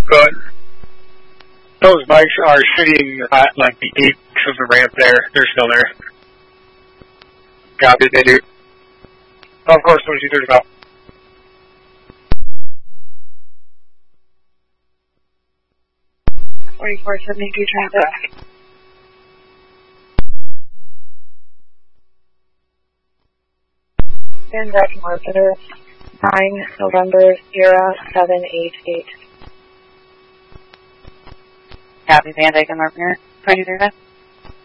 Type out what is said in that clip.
Good. Those bikes are sitting at like the edge of the ramp there. They're still there. Copy, they do. Of course, 2235. traffic. Stand back and orbiter 9 November Sierra 788. Copy, Van Dyke and Martin, 2235.